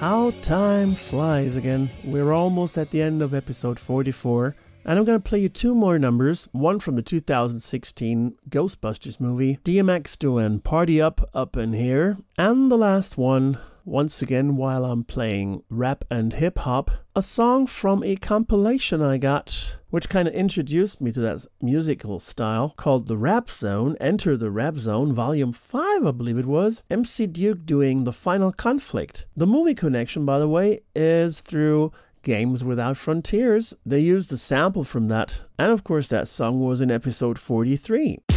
How time flies again. We're almost at the end of episode 44. And I'm going to play you two more numbers. One from the 2016 Ghostbusters movie, DMX doing Party Up, Up in Here. And the last one, once again while I'm playing rap and hip hop, a song from a compilation I got, which kind of introduced me to that musical style, called The Rap Zone, Enter the Rap Zone, Volume 5, I believe it was. MC Duke doing The Final Conflict. The movie connection, by the way, is through Games Without Frontiers. They used a sample from that, and of course that song was in episode 43.